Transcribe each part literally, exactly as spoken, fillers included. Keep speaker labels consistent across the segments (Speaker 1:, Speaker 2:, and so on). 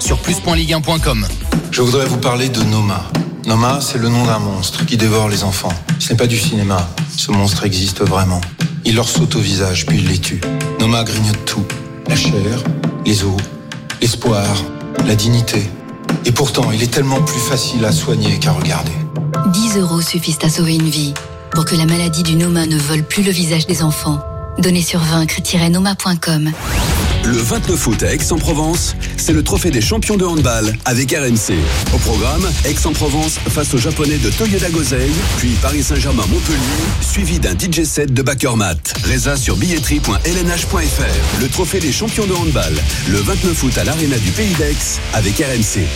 Speaker 1: sur plus point ligue un point com.
Speaker 2: Je voudrais vous parler de Noma. Noma, c'est le nom d'un monstre qui dévore les enfants. Ce n'est pas du cinéma. Ce monstre existe vraiment. Il leur saute au visage, puis il les tue. Noma grignote tout. La chair, les os, l'espoir, la dignité. Et pourtant, il est tellement plus facile à soigner qu'à regarder.
Speaker 3: dix euros suffisent à sauver une vie. Pour que la maladie du Noma ne vole plus le visage des enfants. Donnez sur vaincre tiret noma point com.
Speaker 4: Le vingt-neuf août à Aix-en-Provence, c'est le trophée des champions de handball avec R M C. Au programme, Aix-en-Provence face aux Japonais de Toyoda Gosei, puis Paris Saint-Germain-Montpellier, suivi d'un D J set de Bakermat. Résa sur billetterie point l n h point f r. Le trophée des champions de handball, le vingt-neuf août à l'Arena du Pays d'Aix avec R M C.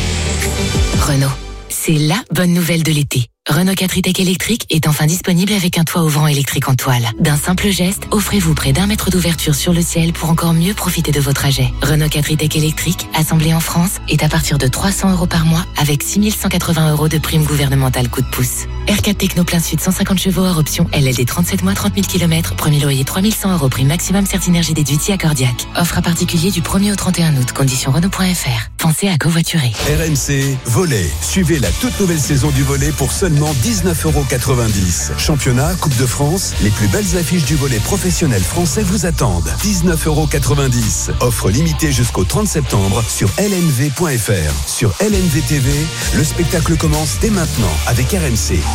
Speaker 5: Renault, c'est la bonne nouvelle de l'été. Renault quatre e-Tech électrique est enfin disponible avec un toit ouvrant électrique en toile. D'un simple geste, offrez-vous près d'un mètre d'ouverture sur le ciel pour encore mieux profiter de vos trajets. Renault quatre e-Tech électrique, assemblé en France, est à partir de trois cents euros par mois avec six mille cent quatre-vingts euros de prime gouvernementale coup de pouce. R quatre Techno plein sud cent cinquante chevaux hors option L L D trente-sept mois trente mille kilomètres, premier loyer trois mille cent euros, prime maximum Certinergie déduite si accordiaque. Offre à particulier du premier au trente et un août, conditions Renault point f r. Pensez à covoiturer.
Speaker 4: R M C, volley. Suivez la toute nouvelle saison du volley pour seulement dix-neuf euros quatre-vingt-dix. Championnat, Coupe de France, les plus belles affiches du volley professionnel français vous attendent. dix-neuf euros quatre-vingt-dix. Offre limitée jusqu'au trente septembre sur l n v point f r. Sur L N V T V, le spectacle commence dès maintenant avec R M C.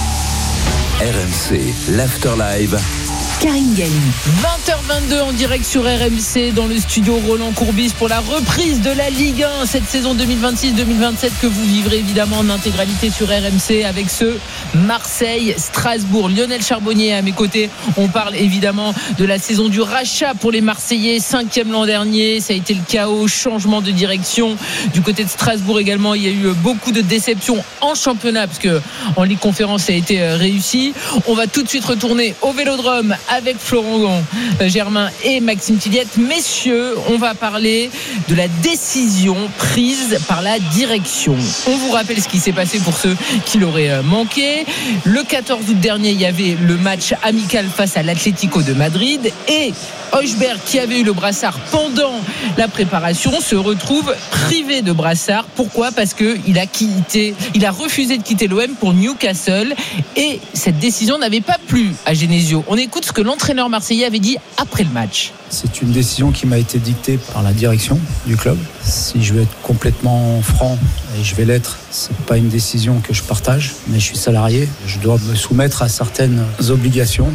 Speaker 4: R M C, l'Afterlive.
Speaker 5: Karine Galli.
Speaker 6: vingt heures vingt-deux en direct sur R M C dans le studio Roland Courbis pour la reprise de la Ligue un cette saison deux mille vingt-six deux mille vingt-sept que vous vivrez évidemment en intégralité sur R M C avec ce Marseille-Strasbourg. Lionel Charbonnier à mes côtés. On parle évidemment de la saison du rachat pour les Marseillais, cinquième l'an dernier. Ça a été le chaos, changement de direction. Du côté de Strasbourg également, il y a eu beaucoup de déceptions en championnat parce que en Ligue Conférence ça a été réussi. On va tout de suite retourner au Vélodrome avec Florent Germain et Maxime Tilliette. Messieurs, on va parler de la décision prise par la direction. On vous rappelle ce qui s'est passé pour ceux qui l'auraient manqué. Le quatorze août dernier, il y avait le match amical face à l'Atlético de Madrid et Hojbjerg, qui avait eu le brassard pendant la préparation, se retrouve privé de brassard. Pourquoi ? Parce qu'il a quitté, il a refusé de quitter l'O M pour Newcastle et cette décision n'avait pas plu à Genesio. On écoute ce que l'entraîneur marseillais avait dit après le match.
Speaker 7: C'est une décision qui m'a été dictée par la direction du club. Si je veux être complètement franc, et je vais l'être, c'est pas une décision que je partage, mais je suis salarié, je dois me soumettre à certaines obligations.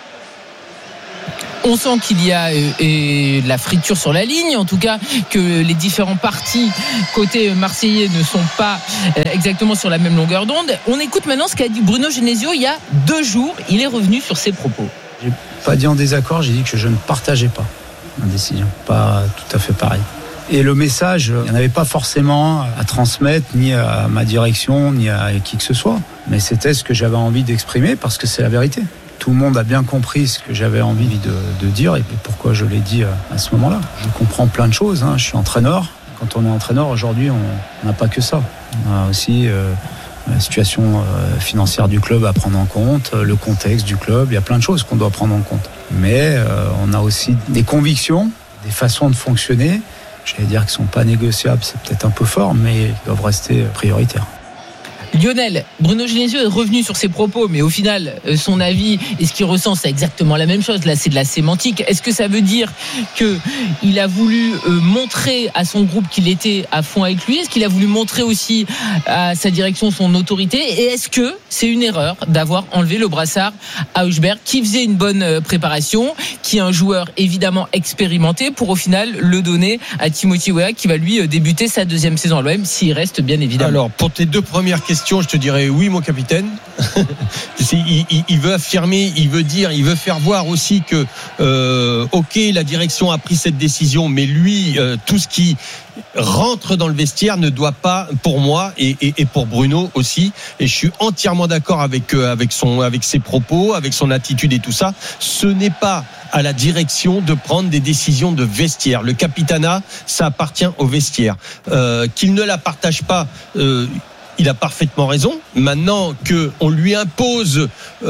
Speaker 6: On sent qu'il y a euh, et la friture sur la ligne, en tout cas que les différents partis côté marseillais ne sont pas euh, exactement sur la même longueur d'onde. On écoute maintenant ce qu'a dit Bruno Genesio il y a deux jours. Il est revenu sur ses propos.
Speaker 7: J'ai pas dit en désaccord, j'ai dit que je ne partageais pas la décision, pas tout à fait pareil. Et le message, il n'y en avait pas forcément à transmettre, ni à ma direction, ni à qui que ce soit. Mais c'était ce que j'avais envie d'exprimer parce que c'est la vérité. Tout le monde a bien compris ce que j'avais envie de, de dire et pourquoi je l'ai dit à ce moment-là. Je comprends plein de choses, hein. Je suis entraîneur. Quand on est entraîneur, aujourd'hui, on n'a pas que ça. On a aussi euh, la situation euh, financière du club à prendre en compte, le contexte du club. Il y a plein de choses qu'on doit prendre en compte. Mais euh, on a aussi des convictions, des façons de fonctionner. J'allais dire qu'ils ne sont pas négociables, c'est peut-être un peu fort, mais ils doivent rester prioritaires.
Speaker 6: Lionel, Bruno Genesio est revenu sur ses propos, mais au final, son avis et ce qu'il ressent, c'est exactement la même chose. Là, c'est de la sémantique. Est-ce que ça veut dire qu'il a voulu montrer à son groupe qu'il était à fond avec lui ? Est-ce qu'il a voulu montrer aussi à sa direction son autorité ? Et est-ce que c'est une erreur d'avoir enlevé le brassard à Hojbjerg, qui faisait une bonne préparation, qui est un joueur évidemment expérimenté, pour au final le donner à Timothy Weah, qui va lui débuter sa deuxième saison à l'O M, s'il reste bien évidemment.
Speaker 8: Alors, pour tes deux premières questions, je te dirais oui, mon capitaine. il, il, il veut affirmer, il veut dire, il veut faire voir aussi que euh, ok, la direction a pris cette décision, mais lui, euh, tout ce qui rentre dans le vestiaire ne doit pas, pour moi et, et, et pour Bruno aussi, et je suis entièrement d'accord avec euh, avec son avec ses propos, avec son attitude et tout ça. Ce n'est pas à la direction de prendre des décisions de vestiaire. Le capitanat, ça appartient au vestiaire. Euh, qu'il ne la partage pas. Euh, il a parfaitement raison. Maintenant que on lui impose,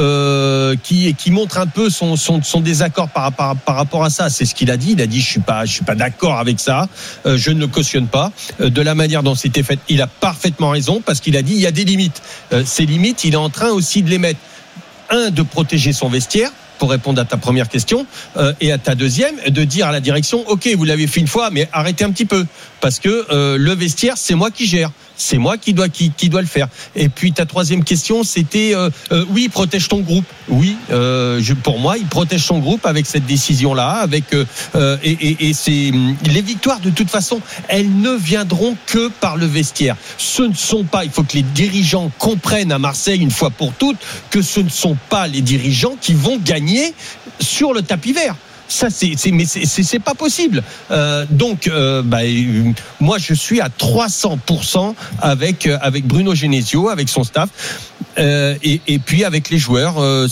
Speaker 8: euh, qui qui montre un peu son son, son désaccord par, par par rapport à ça, c'est ce qu'il a dit. Il a dit je suis pas je suis pas d'accord avec ça. Euh, je ne le cautionne pas. Euh, de la manière dont c'était fait, il a parfaitement raison parce qu'il a dit il y a des limites. Euh, ces limites, il est en train aussi de les mettre. Un, de protéger son vestiaire, pour répondre à ta première question, euh, et à ta deuxième, de dire à la direction, ok, vous l'avez fait une fois, mais arrêtez un petit peu, parce que euh, le vestiaire, c'est moi qui gère, c'est moi qui dois qui, qui doit le faire. Et puis ta troisième question, c'était, euh, euh, oui, protège ton groupe. Oui, euh, je, pour moi, il protège son groupe avec cette décision-là, avec euh, et, et, et c'est les victoires de toute façon, elles ne viendront que par le vestiaire. Ce ne sont pas, il faut que les dirigeants comprennent à Marseille une fois pour toutes que ce ne sont pas les dirigeants qui vont gagner sur le tapis vert. Ça, c'est, c'est, mais c'est, c'est, c'est pas possible. Euh, donc, euh, bah, euh, moi, je suis à trois cents pour cent avec euh, avec Bruno Genesio, avec son staff, euh, et, et puis avec les joueurs. Euh,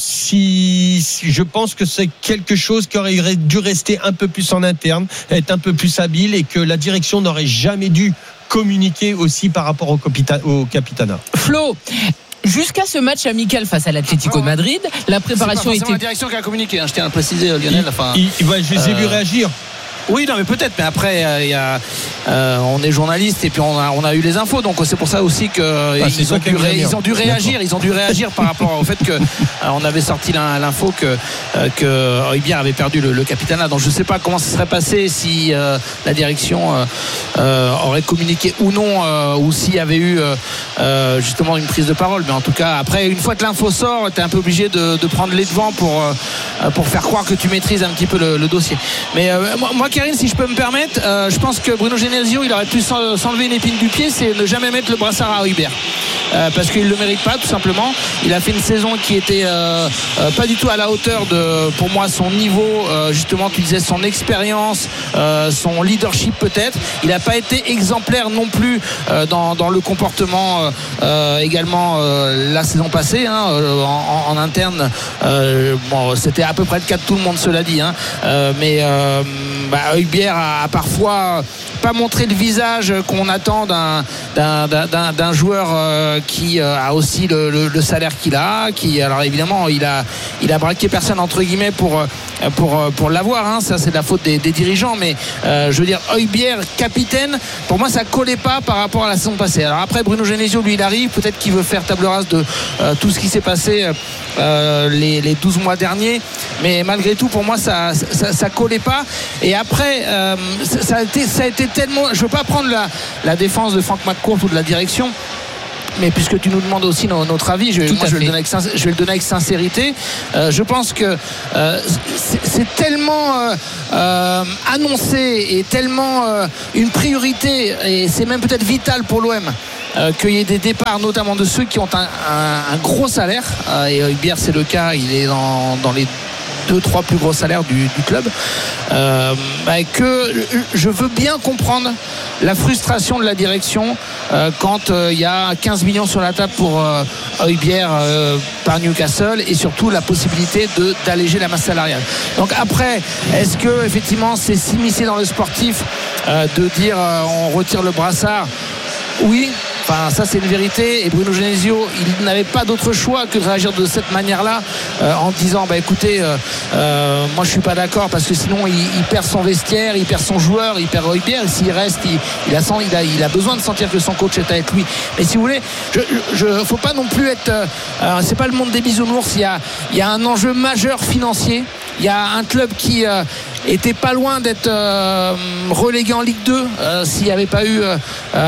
Speaker 8: si, si je pense que c'est quelque chose qui aurait dû rester un peu plus en interne, être un peu plus habile, et que la direction n'aurait jamais dû communiquer aussi par rapport au, capita, au Capitana.
Speaker 6: Flo. Jusqu'à ce match amical face à l'Atlético de Madrid, la préparation était.
Speaker 1: C'est la direction qui a communiqué, hein, je tiens à le préciser, Lionel. Enfin,
Speaker 8: il, il, ouais, je les ai vus euh... réagir.
Speaker 1: Oui, non, mais peut-être. Mais après, euh, y a, euh, on est journaliste et puis on a, on a eu les infos, donc c'est pour ça aussi que euh, ah, ils, ont dû ré, ils ont dû réagir. Ils ont dû réagir par rapport au fait que euh, on avait sorti l'info que euh, que Højbjerg avait perdu le, le Capitana. Donc je ne sais pas comment ça serait passé si euh, la direction euh, euh, aurait communiqué ou non, euh, ou s'il y avait eu euh, justement une prise de parole. Mais en tout cas, après, une fois que l'info sort, tu es un peu obligé de, de prendre les devants pour euh, pour faire croire que tu maîtrises un petit peu le, le dossier. Mais euh, moi, moi Karine, si je peux me permettre, euh, je pense que Bruno Genesio, il aurait pu s'enlever une épine du pied, c'est ne jamais mettre le brassard à Højbjerg. Euh, parce qu'il ne le mérite pas, tout simplement. Il a fait une saison qui était euh, euh, pas du tout à la hauteur de, pour moi, son niveau, euh, justement, tu disais son expérience, euh, son leadership peut-être. Il n'a pas été exemplaire non plus euh, dans, dans le comportement euh, également euh, la saison passée, hein, en, en interne. Euh, bon, c'était à peu près le cas de tout le monde, cela dit, hein, euh, mais euh, bah, Højbjerg a, a parfois pas montré le visage qu'on attend d'un, d'un, d'un, d'un joueur euh, qui euh, a aussi le, le, le salaire qu'il a, qui, alors évidemment, il a, il a braqué personne entre guillemets pour, pour, pour l'avoir, hein. Ça c'est de la faute des, des dirigeants, mais euh, je veux dire, Højbjerg capitaine, pour moi ça collait pas par rapport à la saison passée. Alors après, Bruno Genesio, lui, il arrive, peut-être qu'il veut faire table rase de euh, tout ce qui s'est passé euh, les, les douze mois derniers, mais malgré tout, pour moi ça, ça, ça collait pas. Et après, euh, ça, ça a été, ça a été tellement, je veux pas prendre la, la défense de Frank McCourt ou de la direction, mais puisque tu nous demandes aussi notre avis, je, moi, je, vais le donner avec, je vais le donner avec sincérité. Euh, je pense que euh, c'est, c'est tellement euh, euh, annoncé et tellement euh, une priorité, et c'est même peut-être vital pour l'O M euh, qu'il y ait des départs, notamment de ceux qui ont un, un, un gros salaire. Euh, et Højbjerg, c'est le cas, il est dans, dans les deux, trois plus gros salaires du, du club, euh, bah, que je veux bien comprendre la frustration de la direction euh, quand il euh, y a quinze millions sur la table pour euh, Højbjerg euh, par Newcastle, et surtout la possibilité de, d'alléger la masse salariale. Donc après, est-ce que effectivement c'est s'immiscer dans le sportif euh, de dire euh, on retire le brassard? Oui. Enfin, ça c'est une vérité, et Bruno Genesio, il n'avait pas d'autre choix que de réagir de cette manière-là, euh, en disant bah écoutez, euh, euh, moi je suis pas d'accord, parce que sinon il, il perd son vestiaire, il perd son joueur, il perd Højbjerg, et s'il reste, il, il, a, il, a, il a besoin de sentir que son coach est avec lui. Mais si vous voulez, je, je faut pas non plus être, euh, c'est pas le monde des bisounours. Il y a, il y a un enjeu majeur financier. Il y a un club qui euh, était pas loin d'être euh, relégué en Ligue deux euh, s'il n'y avait pas eu euh,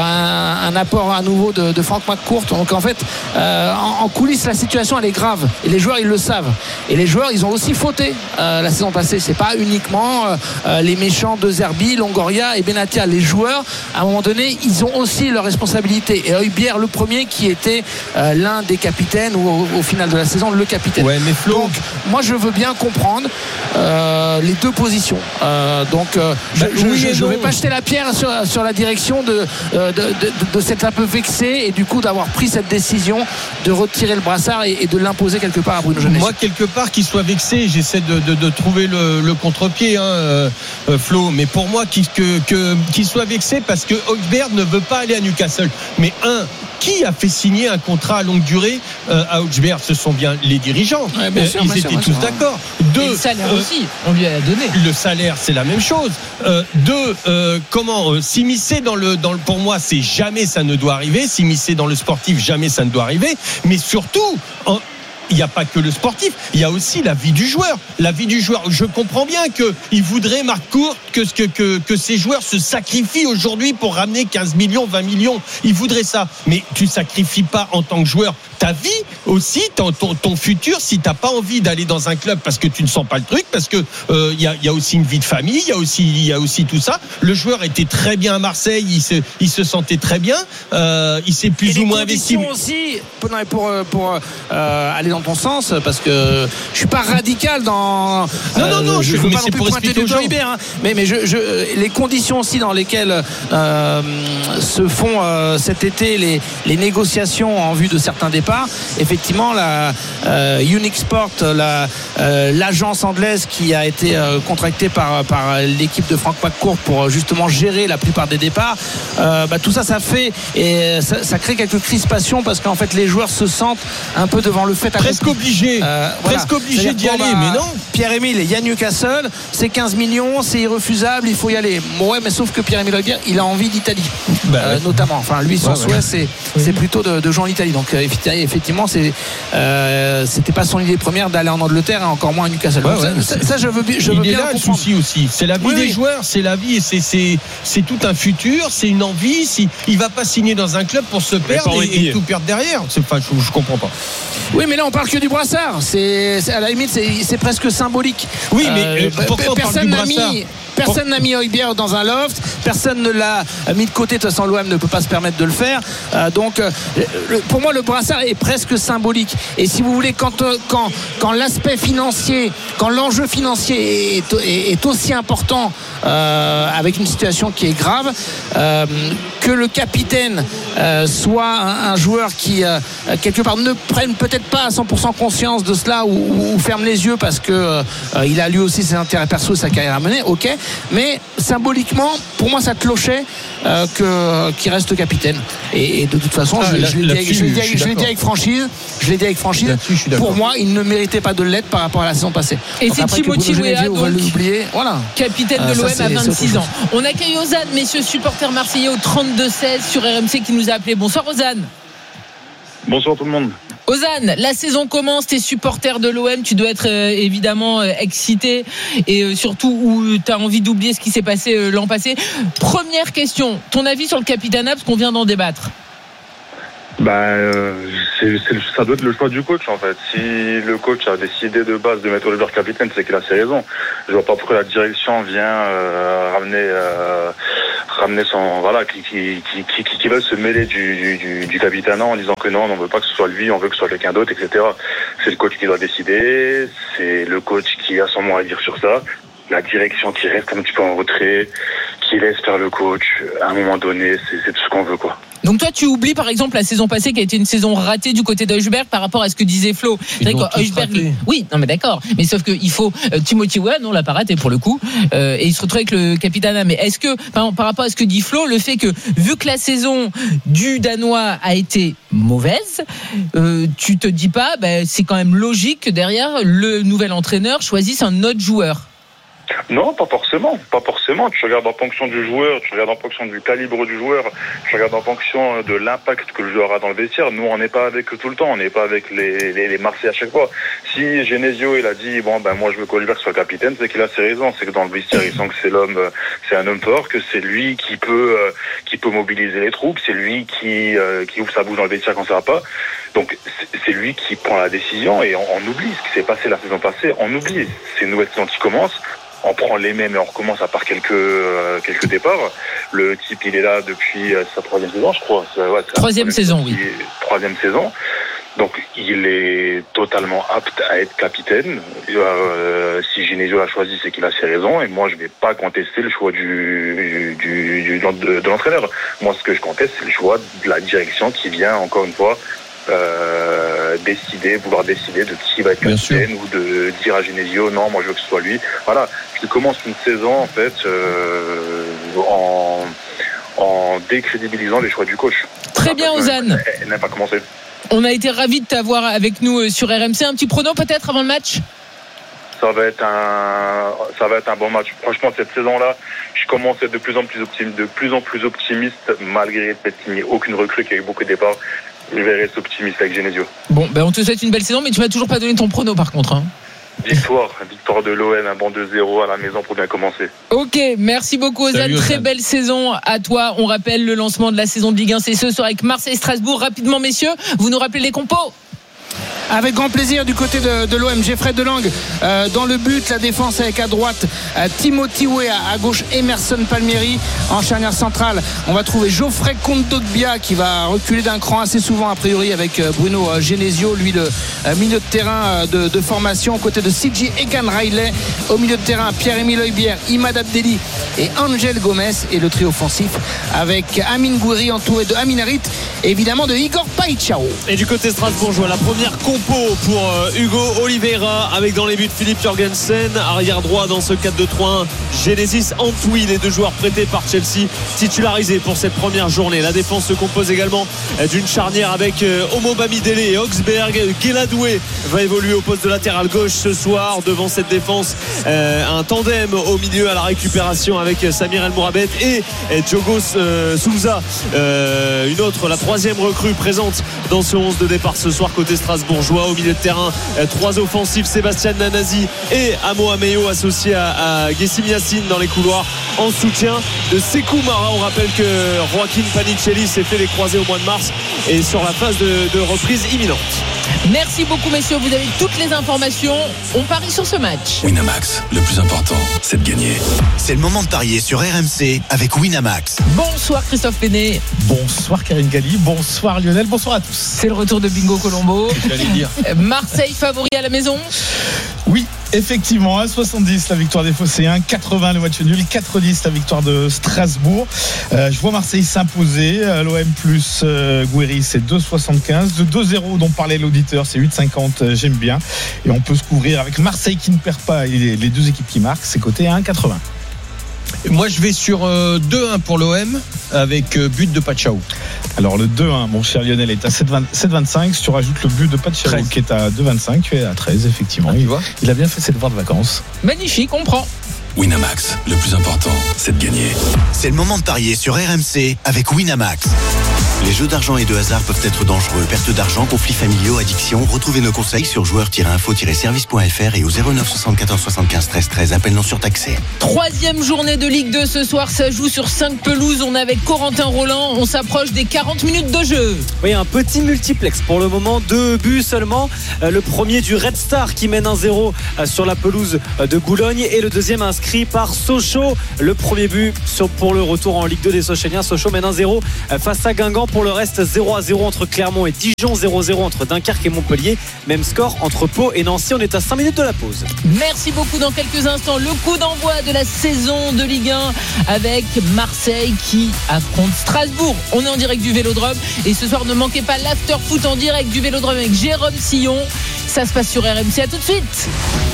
Speaker 1: un, un apport à nouveau de, de Frank McCourt. Donc en fait, euh, en, en coulisses, la situation elle est grave, et les joueurs ils le savent. Et les joueurs ils ont aussi fauté euh, la saison passée. C'est pas uniquement euh, les méchants de Zerbi, Longoria et Benatia. Les joueurs, à un moment donné, ils ont aussi leurs responsabilités. Et Højbjerg, le premier, qui était euh, l'un des capitaines, ou au, au final de la saison, le capitaine.
Speaker 8: Ouais, mais Flo...
Speaker 1: Donc moi je veux bien comprendre Euh, les deux positions. Euh, donc, euh, bah, je ne oui vais pas jeter la pierre sur, sur la direction de, de, de, de, de s'être un peu vexé, et du coup d'avoir pris cette décision de retirer le brassard et, et de l'imposer quelque part à Bruno Genesio.
Speaker 8: Moi, quelque part, qu'il soit vexé, j'essaie de, de, de trouver le, le contre-pied, hein, euh, Flo. Mais pour moi, qu'il, que, que, qu'il soit vexé parce que Højbjerg ne veut pas aller à Newcastle. Mais un, qui a fait signer un contrat à longue durée euh, à Augsburg? Ce sont bien les dirigeants.
Speaker 1: Ouais, bien sûr,
Speaker 8: euh, ils
Speaker 1: bien
Speaker 8: étaient
Speaker 1: sûr,
Speaker 8: tous
Speaker 1: bien sûr.
Speaker 8: d'accord. Deux,
Speaker 6: Et le salaire
Speaker 8: euh,
Speaker 6: aussi, on lui a donné.
Speaker 8: Le salaire, c'est la même chose. Euh, deux, euh, comment euh, s'immiscer dans le, dans le, pour moi, c'est jamais ça ne doit arriver. S'immiscer dans le sportif, jamais ça ne doit arriver. Mais surtout, en, il n'y a pas que le sportif, il y a aussi la vie du joueur. La vie du joueur. Je comprends bien qu'il voudrait, Marc Court, que, que, que, que ces joueurs se sacrifient aujourd'hui pour ramener quinze millions, vingt millions. Il voudrait ça. Mais tu ne sacrifies pas en tant que joueur ta vie aussi, ton, ton, ton futur, si tu n'as pas envie d'aller dans un club parce que tu ne sens pas le truc, parce qu'il euh, y, a, y a aussi une vie de famille, il y a aussi, y a aussi tout ça. Le joueur était très bien à Marseille, il se, il se sentait très bien, euh, il s'est plus
Speaker 1: et
Speaker 8: ou moins investi.
Speaker 1: aussi, pour, pour, pour euh, aller dans ton sens, parce que je suis pas radical dans.
Speaker 8: Non, non, non,
Speaker 1: euh, je
Speaker 8: je
Speaker 1: veux
Speaker 8: mais
Speaker 1: pas non
Speaker 8: c'est
Speaker 1: plus
Speaker 8: pour
Speaker 1: pointer
Speaker 8: expliquer
Speaker 1: du
Speaker 8: aux
Speaker 1: doigt
Speaker 8: gens.
Speaker 1: Hubert, hein, mais, mais je, je, les conditions aussi dans lesquelles euh, se font euh, cet été les, les négociations en vue de certains départs, effectivement, la euh, Unique Sport, la, euh, l'agence anglaise qui a été euh, contractée par, par l'équipe de Franck McCourt pour justement gérer la plupart des départs, euh, bah, tout ça, ça fait et ça, ça crée quelques crispations parce qu'en fait, les joueurs se sentent un peu devant le fait accompli.
Speaker 8: Presque obligé,
Speaker 1: euh, voilà.
Speaker 8: presque obligé d'y
Speaker 1: bon,
Speaker 8: aller,
Speaker 1: bah,
Speaker 8: mais non.
Speaker 1: Pierre-Emile, il y a Newcastle, c'est quinze millions, c'est irrefusable, il faut y aller. Bon, ouais, mais sauf que Pierre-Emile Heubier, il a envie d'Italie,
Speaker 8: bah,
Speaker 1: euh,
Speaker 8: ouais.
Speaker 1: notamment. Enfin, lui, son
Speaker 8: ouais,
Speaker 1: souhait,
Speaker 8: ouais.
Speaker 1: c'est, c'est plutôt de, de jouer en Italie. Donc, euh, effectivement, c'est, euh, c'était pas son idée première d'aller en Angleterre, et encore moins à Newcastle.
Speaker 8: Ouais,
Speaker 1: Donc,
Speaker 8: ouais,
Speaker 1: ça, ça, ça, je veux, je veux
Speaker 8: il
Speaker 1: bien
Speaker 8: est là
Speaker 1: le
Speaker 8: le
Speaker 1: comprendre.
Speaker 8: souci aussi. C'est la vie
Speaker 1: Oui,
Speaker 8: des
Speaker 1: oui.
Speaker 8: joueurs, c'est la vie, et c'est, c'est, c'est tout un futur, c'est une envie. Si, il va pas signer dans un club pour se perdre et, et tout perdre derrière. C'est, enfin, je, je comprends pas.
Speaker 1: Oui, mais là, on parle que du brassard. C'est, c'est à la limite, c'est, c'est presque symbolique.
Speaker 8: Oui, mais
Speaker 1: Euh,
Speaker 8: euh, pourquoi on parle
Speaker 1: personne
Speaker 8: du
Speaker 1: n'a
Speaker 8: brassard?
Speaker 1: mis. Personne n'a mis Heubier dans un loft, personne ne l'a mis de côté. De toute façon, l'O M ne peut pas se permettre de le faire. Euh, donc, euh, le, pour moi, le brassard est presque symbolique. Et si vous voulez, quand, quand, quand l'aspect financier, quand l'enjeu financier est, est, est aussi important, euh, avec une situation qui est grave, euh, que le capitaine euh, soit un, un joueur qui, euh, quelque part, ne prenne peut-être pas à cent pour cent conscience de cela ou, ou, ou ferme les yeux parce que euh, il a lui aussi ses intérêts perso et sa carrière à mener. Ok. Mais symboliquement, pour moi, ça clochait euh, que, qu'il reste capitaine. Et, et de toute façon,
Speaker 8: Ah,
Speaker 1: je,
Speaker 8: là,
Speaker 1: je, l'ai dit, je, l'ai dit,
Speaker 8: je
Speaker 1: je l'ai dit avec franchise. Je l'ai dit avec franchise.
Speaker 8: Là-dessus, je suis d'accord.
Speaker 1: Pour moi, il ne méritait pas de l'être par rapport à la saison passée.
Speaker 6: Et
Speaker 1: donc
Speaker 6: c'est
Speaker 1: après,
Speaker 6: Timothy
Speaker 1: que Bruno
Speaker 6: Weah,
Speaker 1: Genesio, on va
Speaker 6: donc,
Speaker 1: l'oublier. Voilà.
Speaker 6: capitaine de
Speaker 1: Euh, ça,
Speaker 6: l'O M
Speaker 1: c'est-
Speaker 6: à
Speaker 1: c'est
Speaker 6: vingt-six
Speaker 1: autre
Speaker 6: ans. On accueille Ozan, messieurs supporters marseillais au trente-deux seize sur R M C qui nous a appelé. Bonsoir Ozan.
Speaker 9: Bonsoir tout le monde.
Speaker 6: Ozan, la saison commence, t'es supporter de l'O M, tu dois être euh, évidemment euh, excité et euh, surtout où t'as envie d'oublier ce qui s'est passé euh, l'an passé. Première question, ton avis sur le capitanat parce qu'on vient d'en débattre.
Speaker 9: Bah, euh, c'est, c'est, ça doit être le choix du coach en fait. Si le coach a décidé de base de mettre Oliver capitaine, c'est qu'il a ses raisons. Je vois pas pourquoi la direction vient euh, ramener euh, ramener son voilà qui qui qui qui, qui veut se mêler du du, du capitaine en disant que non, on veut pas que ce soit lui, on veut que ce soit quelqu'un d'autre, et cetera. C'est le coach qui doit décider. C'est le coach qui a son mot à dire sur ça. La direction qui reste un petit peu en retrait, qui laisse faire le coach. À un moment donné, c'est, c'est tout ce qu'on veut quoi.
Speaker 6: Donc toi tu oublies par exemple la saison passée qui a été une saison ratée du côté d'Heuberg par rapport à ce que disait Flo. C'est vrai que Heuberg, oui, non mais d'accord, mais sauf que il faut euh, Timothy Weah, non, l'a pas raté pour le coup, euh, et il se retrouve avec le capitana. Mais est-ce que par, par rapport à ce que dit Flo, le fait que vu que la saison du Danois a été mauvaise, euh, tu te dis pas, bah, c'est quand même logique que derrière le nouvel entraîneur choisisse un autre joueur?
Speaker 9: Non, pas forcément, pas forcément. Tu regardes en fonction du joueur, tu regardes en fonction du calibre du joueur, tu regardes en fonction de l'impact que le joueur a dans le vestiaire. Nous, on n'est pas avec eux tout le temps, on n'est pas avec les, les, les Marseillais à chaque fois. Si Genesio, il a dit, bon, ben, moi, je veux qu'Oliver soit capitaine, c'est qu'il a ses raisons. C'est que dans le vestiaire, il sent que c'est l'homme, c'est un homme fort, que c'est lui qui peut, euh, qui peut mobiliser les troupes, c'est lui qui, euh, qui ouvre sa bouche dans le vestiaire quand ça va pas. Donc, c'est lui qui prend la décision et on, on oublie ce qui s'est passé la saison passée, on oublie. C'est une nouvelle saison qui commence. On prend les mêmes et on recommence à part quelques euh, quelques départs. Le type, il est là depuis euh, sa troisième saison, je crois. C'est, ouais, c'est
Speaker 6: troisième saison, oui.
Speaker 9: Troisième saison. Donc, il est totalement apte à être capitaine. Euh, si Genesio l'a choisi, c'est qu'il a ses raisons. Et moi, je vais pas contester le choix du, du, du de, de l'entraîneur. Moi, ce que je conteste, c'est le choix de la direction qui vient, encore une fois, Euh, décider, vouloir décider de qui va être capitaine ou de dire à Genesio non, moi je veux que ce soit lui. Voilà, tu commences une saison en fait euh, en, en décrédibilisant les choix du coach.
Speaker 6: Très bien, Ozan.
Speaker 9: Elle n'a pas commencé.
Speaker 6: On a été ravis de t'avoir avec nous sur R M C. Un petit prono peut-être avant le match ?
Speaker 9: Ça va être un, ça va être un bon match. Franchement, cette saison-là, je commence à être de plus en plus optimiste, de plus en plus optimiste, malgré le fait qu'il n'y ait aucune recrue, qu'il y a eu beaucoup de départs. Je vais rester optimiste avec Genesio.
Speaker 6: Bon, ben on te souhaite une belle saison, mais tu m'as toujours pas donné ton prono par contre. Hein.
Speaker 9: Victoire, victoire de l'O M, un bon deux zéro à la maison pour bien commencer.
Speaker 6: Ok, merci beaucoup Ozan.
Speaker 8: Salut,
Speaker 6: très
Speaker 8: Ozan.
Speaker 6: belle saison à toi. On rappelle le lancement de la saison de Ligue un, c'est ce soir avec Marseille-Strasbourg. Rapidement messieurs, vous nous rappelez les compos ?
Speaker 1: Avec grand plaisir du côté de, de l'O M. Geoffrey Delangue euh, dans le but, la défense avec à droite euh, Timothy Weah, à gauche Emerson Palmieri, en charnière centrale on va trouver Geoffrey Kondogbia qui va reculer d'un cran assez souvent a priori avec euh, Bruno euh, Genesio, lui le euh, milieu de terrain euh, de, de formation, aux côtés de C J Egan Riley, au milieu de terrain Pierre-Emile Højbjerg, Imad Abdelli et Angel Gomez, et le trio offensif avec Amine Gouiri entouré de Amin Harit et évidemment de Igor Paixão.
Speaker 10: Et du côté strasbourgeois, la première compo pour euh, Hugo Oliveira, avec dans les buts Philippe Jorgensen, arrière droit dans ce quatre deux trois un, Genesis Antwi, les deux joueurs prêtés par Chelsea, titularisés pour cette première journée. La défense se compose également euh, d'une charnière avec euh, Omo Bamidele et Oxberg. Guéladoué va évoluer au poste de latéral gauche ce soir devant cette défense, euh, un tandem au milieu à la récupération avec euh, Samir El Mourabet et euh, Djogos euh, Souza, euh, une autre, la troisième recrue présente dans ce onze de départ ce soir côté strasbourgeois. Au milieu de terrain, trois offensifs, Sébastien Nanazi et Amo Ameyo associés à, à Gessim Yassine dans les couloirs en soutien de Sekou Mara. On rappelle que Joaquin Panicelli s'est fait les croisés au mois de mars et sur la phase de, de reprise imminente.
Speaker 6: Merci beaucoup messieurs, vous avez toutes les informations. On parie sur ce match.
Speaker 4: Winamax, le plus important, c'est de gagner.
Speaker 11: C'est le moment de parier sur R M C avec Winamax.
Speaker 6: Bonsoir Christophe Pénet.
Speaker 12: Bonsoir Karine Galli, bonsoir Lionel, bonsoir à tous.
Speaker 6: C'est le retour de Bingo Colombo.
Speaker 8: J'allais dire.
Speaker 6: Marseille favori à la maison ?
Speaker 12: Oui, effectivement, un virgule soixante-dix la victoire des Phocéens, un virgule quatre-vingts le match nul, quatre virgule dix la victoire de Strasbourg. Euh, je vois Marseille s'imposer. Euh, L'O M plus euh, Gouiri, c'est deux virgule soixante-quinze. De deux zéro dont parlait l'auditeur, c'est huit virgule cinquante. Euh, j'aime bien. Et on peut se couvrir avec Marseille qui ne perd pas et les, les deux équipes qui marquent. C'est coté à un virgule quatre-vingts.
Speaker 8: Moi je vais sur euh, deux un pour l'O M avec euh, but de Paixão.
Speaker 12: Alors le deux un, mon cher Lionel, est à sept virgule vingt-cinq. Si tu rajoutes le but de Paixão qui est à deux virgule vingt-cinq, tu es à treize effectivement.
Speaker 8: Ah, tu vois,
Speaker 12: il a bien fait ses devoirs de vacances.
Speaker 6: Magnifique, on prend.
Speaker 4: Winamax, le plus important, c'est de gagner.
Speaker 11: C'est le moment de parier sur R M C avec Winamax. Les jeux d'argent et de hasard peuvent être dangereux. Perte d'argent, conflits familiaux, addiction. Retrouvez nos conseils sur joueurs tiret info tiret service point f r et au zéro neuf soixante-quatorze soixante-quinze treize treize. Appel non surtaxé.
Speaker 6: Troisième journée de Ligue deux ce soir, ça joue sur cinq pelouses. On est avec Corentin Roland, on s'approche des quarante minutes de jeu.
Speaker 10: Oui, un petit multiplex pour le moment, deux buts seulement. Le premier du Red Star qui mène un zéro sur la pelouse de Boulogne et le deuxième inscrit par Sochaux. Le premier but pour le retour en Ligue deux des Sochaliens. Sochaux mène un zéro face à Guingamp. Pour le reste, zéro à zéro entre Clermont et Dijon, zéro à zéro entre Dunkerque et Montpellier. Même score entre Pau et Nancy. On est à cinq minutes de la pause.
Speaker 6: Merci beaucoup. Dans quelques instants, le coup d'envoi de la saison de Ligue un avec Marseille qui affronte Strasbourg. On est en direct du Vélodrome et ce soir ne manquez pas l'after foot en direct du Vélodrome avec Jérôme Sillon. Ça se passe sur R M C. À tout de suite.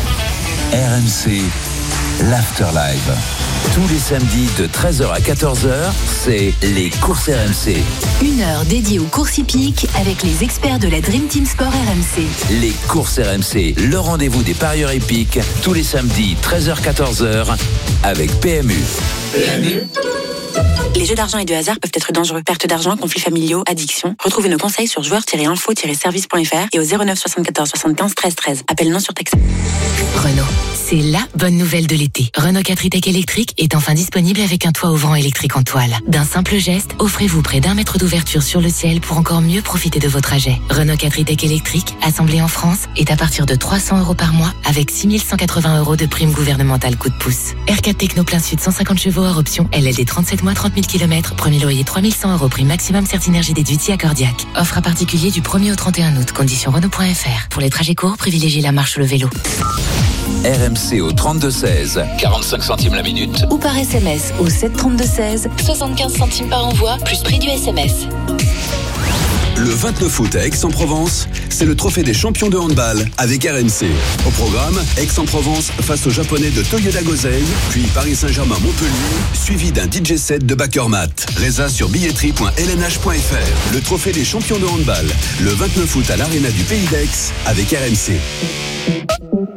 Speaker 13: R M C, l'After Live. Tous les samedis de treize heures à quatorze heures, c'est les courses R M C.
Speaker 3: Une heure dédiée aux courses hippiques avec les experts de la Dream Team Sport R M C.
Speaker 13: Les courses R M C, le rendez-vous des parieurs hippiques, tous les samedis treize heures à quatorze heures avec P M U. P M U.
Speaker 14: Les jeux d'argent et de hasard peuvent être dangereux. Perte d'argent, conflits familiaux, addiction. Retrouvez nos conseils sur joueurs tiret info tiret service point f r et au zéro neuf soixante-quatorze soixante-quinze treize treize. Appel non surtaxé.
Speaker 5: Renault, c'est la bonne nouvelle de l'été. Renault quatre e-Tech électrique est enfin disponible avec un toit ouvrant électrique en toile. D'un simple geste, offrez-vous près d'un mètre d'ouverture sur le ciel pour encore mieux profiter de vos trajets. Renault quatre e-Tech électrique, assemblé en France, est à partir de trois cents euros par mois avec six mille cent quatre-vingts euros de prime gouvernementale coup de pouce. R quatre Techno plein sud cent cinquante chevaux hors option, L L D trente-sept mois trente mille kilomètres, premier loyer trois mille cent euros, prime maximum Certinergie déduit accordiaque. Offre à particulier du premier au trente et un août, conditions Renault point f r. Pour les trajets courts, privilégiez la marche ou le vélo.
Speaker 13: R M C au trente-deux seize, quarante-cinq centimes la minute.
Speaker 3: Ou par S M S au sept trente-deux seize, soixante-quinze centimes par envoi, plus prix du S M S.
Speaker 11: Le
Speaker 4: Le vingt-neuf août à Aix-en-Provence, c'est le trophée des champions de handball avec R M C. Au programme, Aix-en-Provence face aux Japonais de Toyoda Gozei, puis Paris Saint-Germain-Montpellier, suivi d'un D J set de Bakermat. Résa sur billetterie point l n h point f r. Le trophée des champions de handball, le vingt-neuf août à l'Arena du Pays d'Aix avec R M C.